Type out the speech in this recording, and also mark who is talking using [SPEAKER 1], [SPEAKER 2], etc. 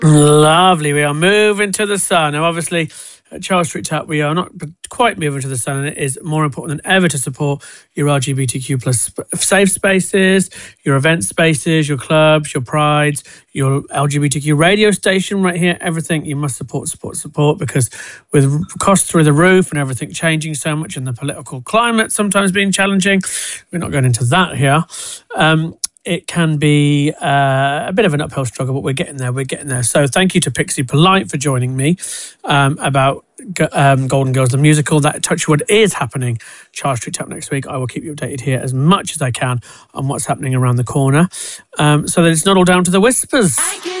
[SPEAKER 1] Lovely. We are moving to the sun. Now, obviously, at Charles Street Tap, we are not quite moving to the sun, and it is more important than ever to support your LGBTQ plus safe spaces, your event spaces, your clubs, your prides, your LGBTQ radio station right here. Everything you must support, because with costs through the roof and everything changing so much and the political climate sometimes being challenging, we're not going into that here. It can be a bit of an uphill struggle, but we're getting there. So thank you to Pixie Polite for joining me about Golden Girls, the musical. That Touchwood is happening Charles Street Tap next week. I will keep you updated here as much as I can on what's happening around the corner, so that it's not all down to the whispers.